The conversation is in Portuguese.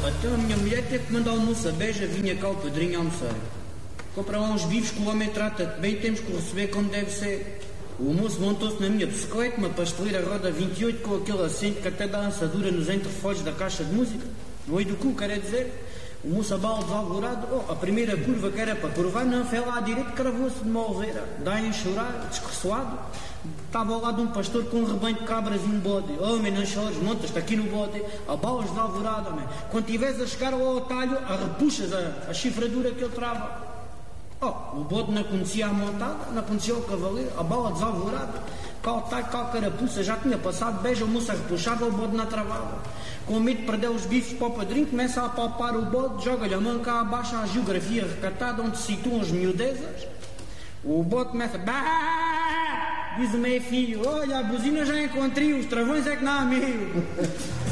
Então a minha mulher teve que mandar o almoço a beija, vinha cá o padrinho almoçar. Comprar uns bifes que o homem trata-te bem e temos que o receber como deve ser. O almoço montou-se na minha bicicleta, uma pasteleira roda 28 com aquele assento que até dá assadura nos entrefolhos da caixa de música. No olho do cu, quer dizer. O moço a bala desalvorado, a primeira curva que era para curvar, não, foi lá à direita, cravou-se de uma ovelha. Dá-lhe a chorar, descressoado. Estava ao lado de um pastor com um rebanho de cabras e um bode. Homem, não chores, montas-te aqui no bode. A balas desalvorado, homem. Quando estiveres a chegar ao atalho, repuxas a chifradura que ele trava. O bode não conhecia a montada, não conhecia o cavaleiro, a bala desalvorada, caltai, carapuça, já tinha passado, beija, o moço repuxava, o bode não travava. Com medo de perder os bifes para o padrinho, começa a apalpar o bode, joga-lhe a mão cá abaixo à geografia recatada, onde se situam as miudezas. O bode começa, bah! Diz o meio filho, olha, a buzina já encontrei, os travões é que não há meio.